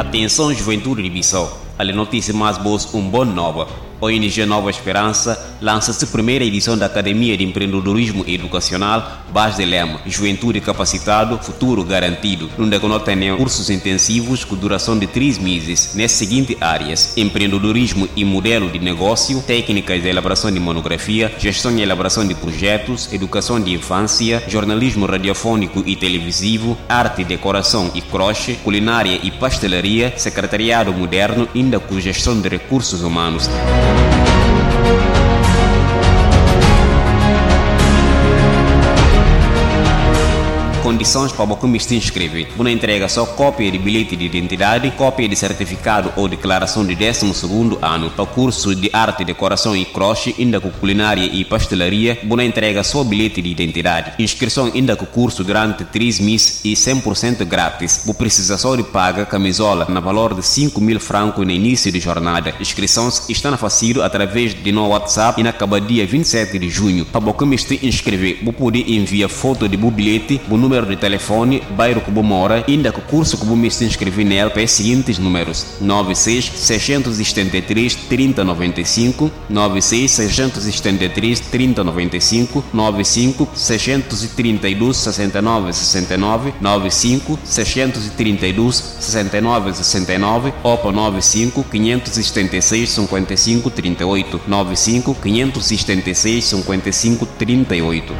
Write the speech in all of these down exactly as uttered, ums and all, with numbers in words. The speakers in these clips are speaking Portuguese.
Atenção, juventude de Bissau. A notícia mais boa, um bom nova. A O N G Nova Esperança lança-se a primeira edição da Academia de Empreendedorismo Educacional Base de Lema, Juventude Capacitado, Futuro Garantido, onde contém cursos intensivos com duração de três meses, nas seguintes áreas: empreendedorismo e modelo de negócio, técnicas de elaboração de monografia, gestão e elaboração de projetos, educação de infância, jornalismo radiofônico e televisivo, arte, decoração e crochê, culinária e pastelaria, secretariado moderno, ainda com gestão de recursos humanos. Condições para você se inscrever. Você entrega só cópia de bilhete de identidade, cópia de certificado ou declaração de décimo segundo ano. Para curso de arte, decoração e crochê, ainda com culinária e pastelaria, você entrega só bilhete de identidade. Inscrição ainda com curso durante três meses e cem por cento grátis. Você precisa só de pagar camisola na valor de cinco mil francos no início de jornada. Inscrições estão facilis através de no WhatsApp e na acaba dia vinte e sete de junho. Para você se inscrever, você pode enviar foto de seu bilhete, o número de telefone, bairro que você mora, ainda que o curso que você se inscrever nele para os seguintes números: nove seis, seis sete três, três zero nove cinco, nove seis, seis sete três, três zero nove cinco, nove cinco, seis três dois, seis nove seis nove, nove cinco, seis três dois, seis nove seis nove ou para nove cinco, cinco sete seis, cinco cinco três oito, nove cinco, cinco sete seis, cinco cinco três oito.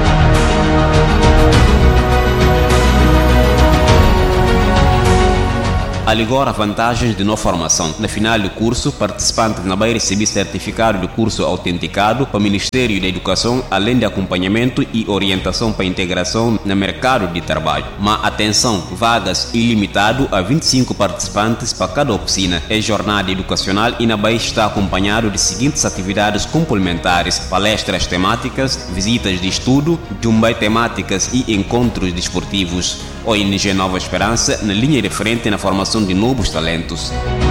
Agora, vantagens de não formação. Na final do curso, participantes não vai receber certificado de curso autenticado para o Ministério da Educação, além de acompanhamento e orientação para integração no mercado de trabalho. Mas atenção, vagas ilimitado a vinte e cinco participantes para cada oficina. É jornada educacional e não vai estar acompanhado de seguintes atividades complementares: palestras temáticas, visitas de estudo, jumbai temáticas e encontros desportivos. O O N G Nova Esperança na linha de frente na formação de novos talentos.